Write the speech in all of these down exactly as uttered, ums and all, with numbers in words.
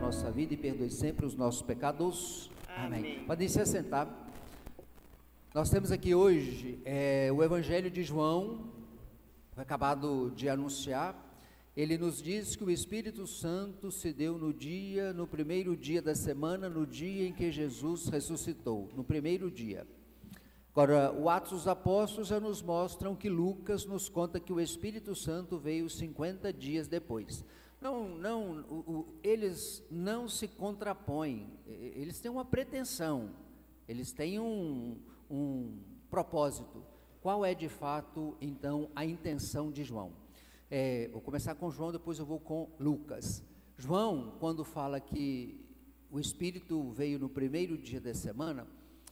nossa vida e perdoe sempre os nossos pecados. Amém. Amém. Podem se assentar. Nós temos aqui hoje é, o Evangelho de João, acabado de anunciar. Ele nos diz que o Espírito Santo se deu no dia, no primeiro dia da semana, no dia em que Jesus ressuscitou, no primeiro dia. Agora, o Atos dos Apóstolos já nos mostram que Lucas nos conta que o Espírito Santo veio cinquenta dias depois. Não, não, o, o, eles não se contrapõem, eles têm uma pretensão, eles têm um, um propósito. Qual é de fato, então, a intenção de João? É, vou começar com João, depois eu vou com Lucas. João, quando fala que o Espírito veio no primeiro dia da semana,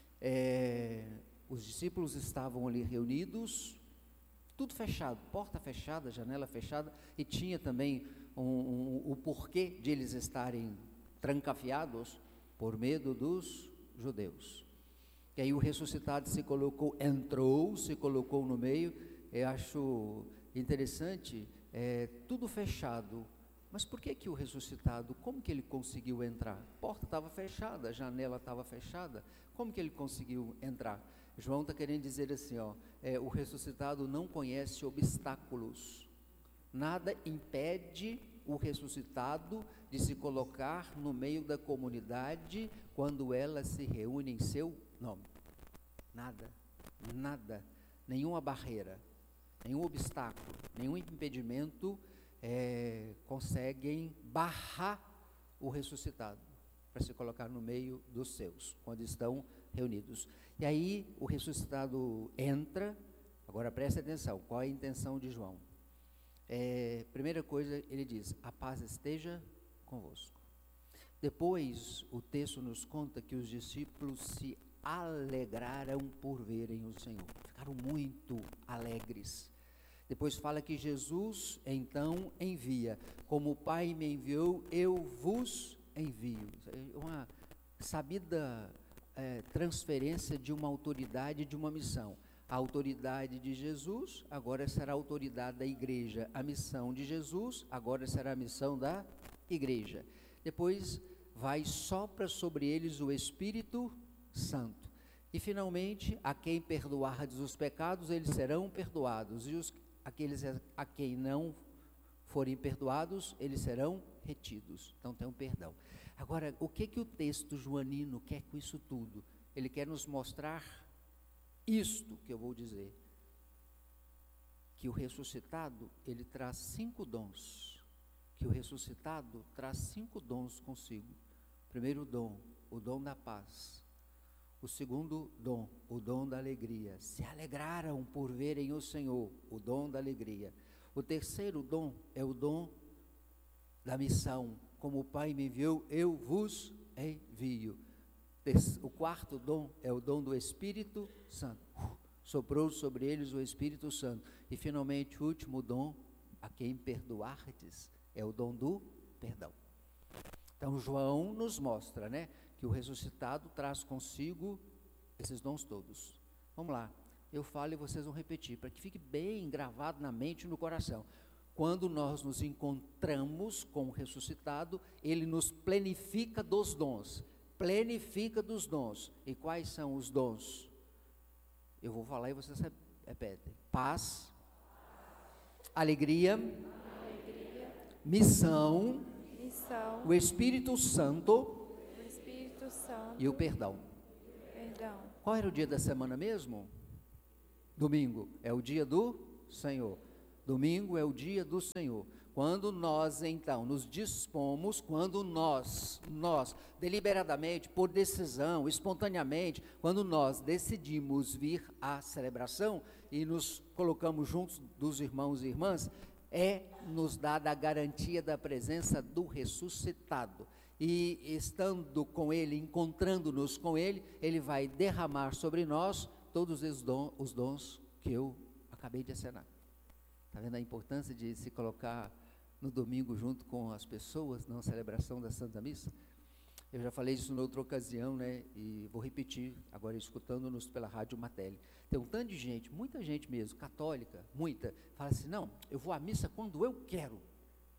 é, os discípulos estavam ali reunidos, tudo fechado, porta fechada, janela fechada, e tinha também um, um, o porquê de eles estarem trancafiados por medo dos judeus. E aí o ressuscitado se colocou, entrou, se colocou no meio. Eu acho interessante, é, tudo fechado, mas por que que o ressuscitado, como que ele conseguiu entrar? A porta estava fechada, a janela estava fechada, como que ele conseguiu entrar? João está querendo dizer assim, ó, é, o ressuscitado não conhece obstáculos, nada impede o ressuscitado de se colocar no meio da comunidade quando ela se reúne em seu nome, nada, nada, nenhuma barreira, nenhum obstáculo, nenhum impedimento é, conseguem barrar o ressuscitado para se colocar no meio dos seus, quando estão reunidos. E aí o ressuscitado entra. Agora preste atenção, qual é a intenção de João? É, primeira coisa, ele diz, a paz esteja convosco. Depois o texto nos conta que os discípulos se alegraram por verem o Senhor, ficaram muito alegres. Depois fala que Jesus então envia, como o Pai me enviou, eu vos envio. Uma sabida é, transferência de uma autoridade, de uma missão. A autoridade de Jesus agora será a autoridade da igreja. A missão de Jesus agora será a missão da igreja. Depois vai sopra sobre eles o Espírito Santo. E finalmente, a quem perdoardes os pecados, eles serão perdoados. E os aqueles a quem não forem perdoados, eles serão retidos. Então tem um perdão. Agora, o que que o texto joanino quer com isso tudo? Ele quer nos mostrar isto que eu vou dizer, que o ressuscitado, ele traz cinco dons, que o ressuscitado traz cinco dons consigo. Primeiro dom, o dom da paz. O segundo dom, o dom da alegria. Se alegraram por verem o Senhor, o dom da alegria. O terceiro dom é o dom da missão. Como o Pai me enviou, eu vos envio. O quarto dom é o dom do Espírito Santo. Soprou sobre eles o Espírito Santo. E finalmente o último dom, a quem perdoardes, é o dom do perdão. Então João nos mostra, né, que o ressuscitado traz consigo esses dons todos. Vamos lá, eu falo e vocês vão repetir, para que fique bem gravado na mente e no coração. Quando nós nos encontramos com o ressuscitado, ele nos plenifica dos dons, plenifica dos dons. E quais são os dons? Eu vou falar e vocês repetem. Paz, alegria, alegria. Missão, missão, o Espírito Santo, Santo e o perdão. Perdão. Qual era o dia da semana mesmo? Domingo é o dia do Senhor. Domingo é o dia do Senhor. Quando nós então nos dispomos, quando nós, nós deliberadamente, por decisão, espontaneamente, quando nós decidimos vir à celebração e nos colocamos juntos dos irmãos e irmãs, é nos dada a garantia da presença do ressuscitado. E estando com Ele, encontrando-nos com Ele, Ele vai derramar sobre nós todos os dons, os dons que eu acabei de acenar. Está vendo a importância de se colocar no domingo junto com as pessoas na celebração da Santa Missa? Eu já falei isso em outra ocasião, né? E vou repetir agora, escutando-nos pela Rádio Mateli. Tem um tanto de gente, muita gente mesmo, católica, muita, fala assim, não, eu vou à missa quando eu quero.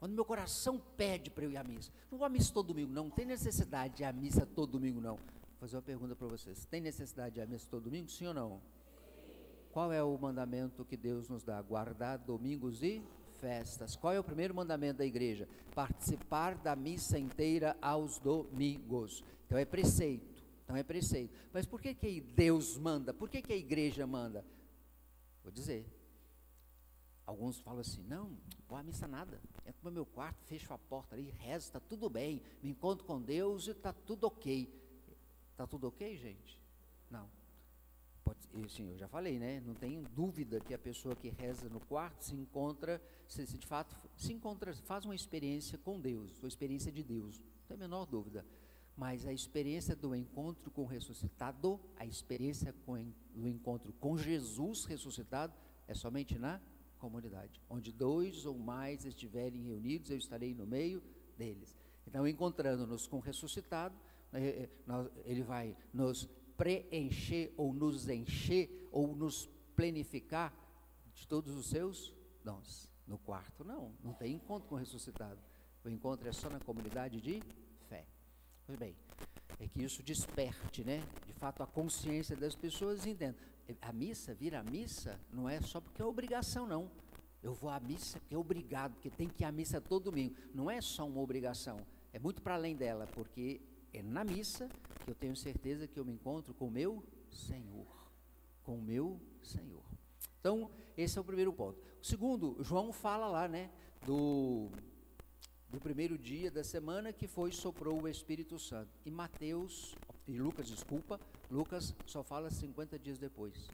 Quando meu coração pede para eu ir à missa. Não vou à missa todo domingo, não. Não tem necessidade de ir à missa todo domingo, não. Vou fazer uma pergunta para vocês. Tem necessidade de ir à missa todo domingo, sim ou não? Qual é o mandamento que Deus nos dá? Guardar domingos e festas. Qual é o primeiro mandamento da igreja? Participar da missa inteira aos domingos. Então é preceito. Então é preceito. Mas por que que Deus manda? Por que que a igreja manda? Vou dizer. Alguns falam assim, não, vou à missa nada. Entro no meu quarto, fecho a porta ali, rezo, está tudo bem. Me encontro com Deus e está tudo ok. Está tudo ok, gente? Não. Pode, sim, eu já falei, né? Não tenho dúvida que a pessoa que reza no quarto se encontra, se, se de fato se encontra, faz uma experiência com Deus, uma experiência de Deus, não tem a menor dúvida. Mas a experiência do encontro com o ressuscitado, a experiência com, do encontro com Jesus ressuscitado, é somente na comunidade. Onde dois ou mais estiverem reunidos, eu estarei no meio deles. Então, encontrando-nos com o ressuscitado, ele vai nos preencher ou nos encher ou nos plenificar de todos os seus dons. No quarto não, não tem encontro com o ressuscitado. O encontro é só na comunidade de fé. Pois bem, é que isso desperte, né? De fato a consciência das pessoas entendam. A missa, vir à missa, não é só porque é obrigação, não. Eu vou à missa porque é obrigado, porque tem que ir à missa todo domingo. Não é só uma obrigação, é muito para além dela, porque é na missa que eu tenho certeza que eu me encontro com o meu Senhor. Com o meu Senhor. Então, esse é o primeiro ponto. O segundo, João fala lá, né, do, do primeiro dia da semana que foi, soprou o Espírito Santo. E Mateus, e Lucas, desculpa, Lucas só fala cinquenta dias depois.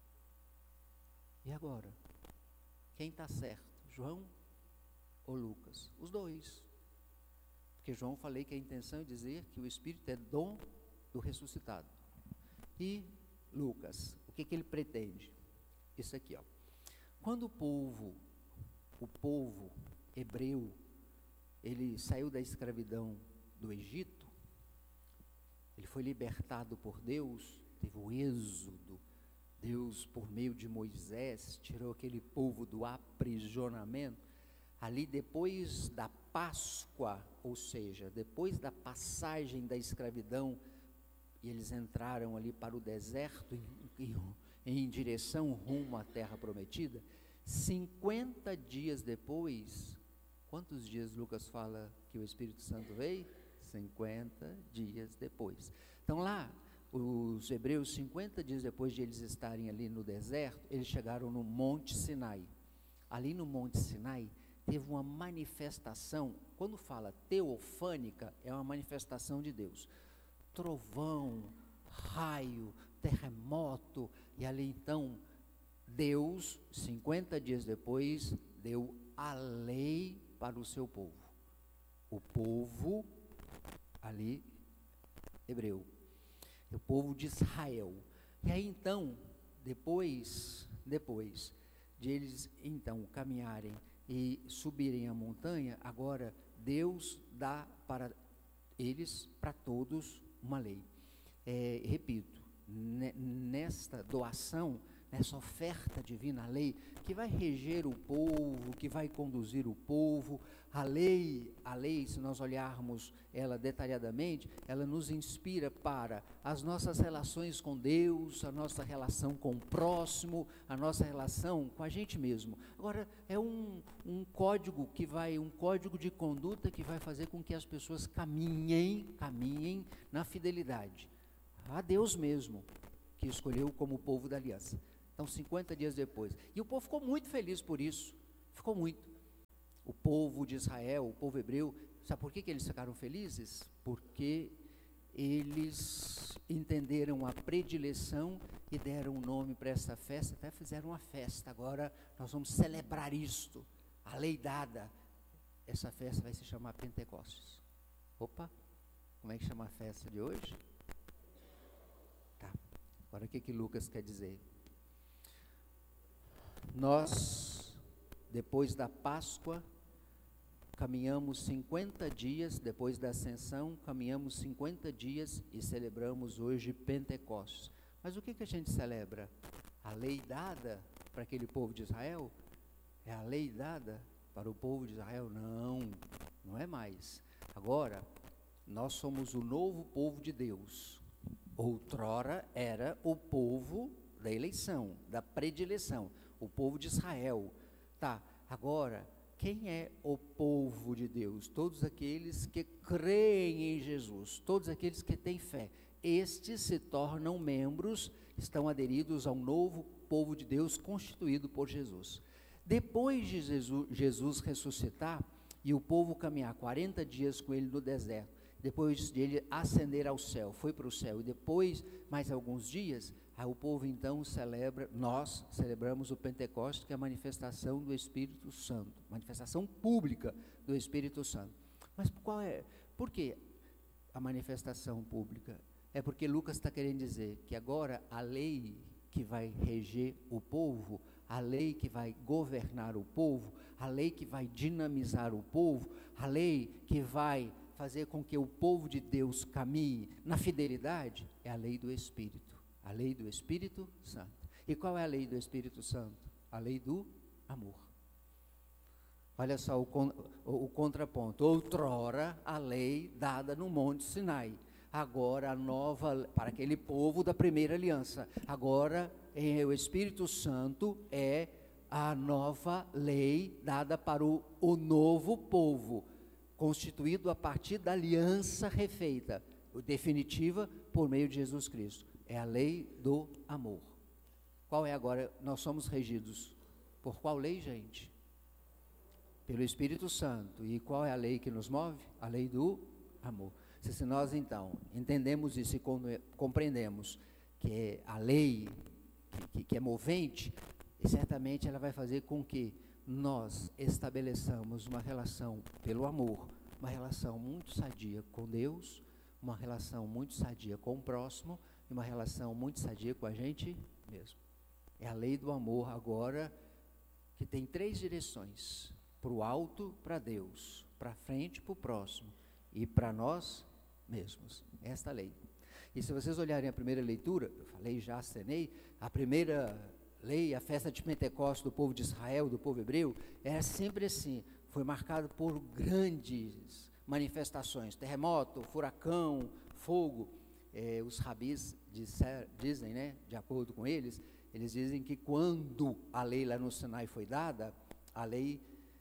E agora? Quem está certo? João ou Lucas? Os dois. Porque João, falei que a intenção é dizer que o Espírito é dom do ressuscitado. E Lucas, o que, que ele pretende? Isso aqui, ó. Quando o povo, o povo hebreu, ele saiu da escravidão do Egito, ele foi libertado por Deus, teve o êxodo, Deus, por meio de Moisés, tirou aquele povo do aprisionamento. Ali depois da Páscoa, ou seja, depois da passagem da escravidão, e eles entraram ali para o deserto, em, em, em direção rumo à terra prometida, cinquenta dias depois, quantos dias Lucas fala que o Espírito Santo veio? cinquenta dias depois. Então lá, os hebreus, cinquenta dias depois de eles estarem ali no deserto, eles chegaram no Monte Sinai. Ali no Monte Sinai, teve uma manifestação, quando fala teofânica, é uma manifestação de Deus. Trovão, raio, terremoto, e ali então, Deus, cinquenta dias depois, deu a lei para o seu povo. O povo, ali, hebreu. O povo de Israel. E aí então, depois, depois de eles então caminharem e subirem a montanha, agora Deus dá para eles, para todos, uma lei. É, repito, nesta doação, nessa oferta divina, a lei, que vai reger o povo, que vai conduzir o povo, a lei, a lei, se nós olharmos ela detalhadamente, ela nos inspira para as nossas relações com Deus, a nossa relação com o próximo, a nossa relação com a gente mesmo. Agora, é um, um código que vai, um código de conduta que vai fazer com que as pessoas caminhem, caminhem na fidelidade a Deus mesmo, que escolheu como povo da aliança. Então, cinquenta dias depois. E o povo ficou muito feliz por isso. Ficou muito. O povo de Israel, o povo hebreu, sabe por que, que eles ficaram felizes? Porque eles entenderam a predileção e deram um nome para essa festa, até fizeram uma festa. Agora nós vamos celebrar isto, a lei dada. Essa festa vai se chamar Pentecostes. Opa, como é que chama a festa de hoje? Tá, agora o que, que Lucas quer dizer? Nós, depois da Páscoa, caminhamos cinquenta dias, depois da Ascensão, caminhamos cinquenta dias e celebramos hoje Pentecostes. Mas o que, que a gente celebra? A lei dada para aquele povo de Israel? É a lei dada para o povo de Israel? Não, não é mais. Agora, nós somos o novo povo de Deus. Outrora era o povo da eleição, da predileção, o povo de Israel. Tá, agora, quem é o povo de Deus? Todos aqueles que creem em Jesus, todos aqueles que têm fé. Estes se tornam membros, estão aderidos ao novo povo de Deus constituído por Jesus. Depois de Jesus, Jesus ressuscitar e o povo caminhar quarenta dias com ele no deserto, depois de ele ascender ao céu, foi para o céu, e depois, mais alguns dias, aí o povo então celebra, nós celebramos o Pentecostes, que é a manifestação do Espírito Santo, manifestação pública do Espírito Santo. Mas qual é? Por que a manifestação pública? É porque Lucas está querendo dizer que agora a lei que vai reger o povo, a lei que vai governar o povo, a lei que vai dinamizar o povo, a lei que vai fazer com que o povo de Deus caminhe na fidelidade, é a lei do Espírito, a lei do Espírito Santo. E qual é a lei do Espírito Santo? A lei do amor. Olha só o, o, o contraponto. Outrora, a lei dada no Monte Sinai. Agora a nova, para aquele povo da primeira aliança. Agora, em, o Espírito Santo é a nova lei dada para o, o novo povo, constituído a partir da aliança refeita, definitiva por meio de Jesus Cristo. É a lei do amor. Qual é agora? Nós somos regidos por qual lei, gente? Pelo Espírito Santo. E qual é a lei que nos move? A lei do amor. Se nós então entendemos isso e compreendemos que a lei que, que é movente, certamente ela vai fazer com que nós estabeleçamos uma relação pelo amor, uma relação muito sadia com Deus, uma relação muito sadia com o próximo e uma relação muito sadia com a gente mesmo. É a lei do amor agora que tem três direções: para o alto, para Deus, para frente, para o próximo e para nós mesmos. Esta lei. E se vocês olharem a primeira leitura, eu falei já, acenei, a primeira lei, a festa de Pentecostes do povo de Israel, do povo hebreu, era sempre assim, foi marcado por grandes manifestações, terremoto, furacão, fogo. Eh, os rabis disser, dizem, né, de acordo com eles, eles dizem que quando a lei lá no Sinai foi dada, a lei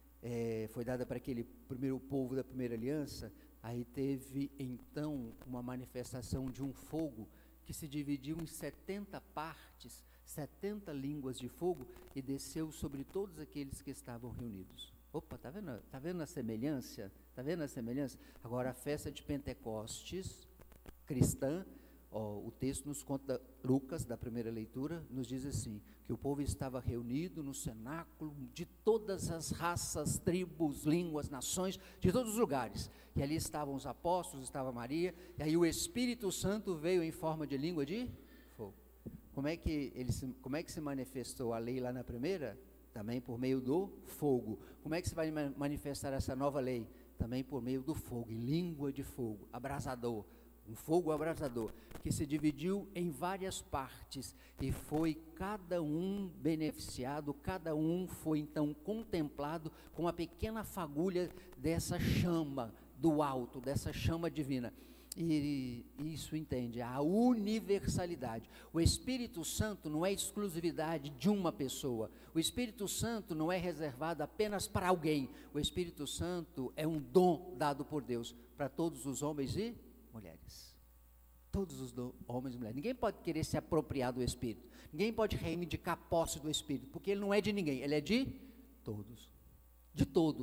eh, foi dada para aquele primeiro povo da primeira aliança, aí teve então uma manifestação de um fogo que se dividiu em setenta partes, setenta línguas de fogo, e desceu sobre todos aqueles que estavam reunidos. Opa, está vendo, tá vendo a semelhança? Está vendo a semelhança? Agora, a festa de Pentecostes cristã, ó, o texto nos conta, Lucas, da primeira leitura, nos diz assim, que o povo estava reunido no cenáculo de todas as raças, tribos, línguas, nações, de todos os lugares. E ali estavam os apóstolos, estava Maria, e aí o Espírito Santo veio em forma de língua de fogo. Como é que ele se, como é que se manifestou a lei lá na primeira? Também por meio do fogo. Como é que se vai manifestar essa nova lei? Também por meio do fogo, em língua de fogo, abrasador, um fogo abrasador, que se dividiu em várias partes, e foi cada um beneficiado, cada um foi então contemplado com uma pequena fagulha dessa chama do alto, dessa chama divina. E isso entende a universalidade. O Espírito Santo não é exclusividade de uma pessoa. O Espírito Santo não é reservado apenas para alguém. O Espírito Santo é um dom dado por Deus para todos os homens e mulheres. Todos os do, homens e mulheres. Ninguém pode querer se apropriar do Espírito. Ninguém pode reivindicar posse do Espírito, porque ele não é de ninguém, ele é de todos. De todos.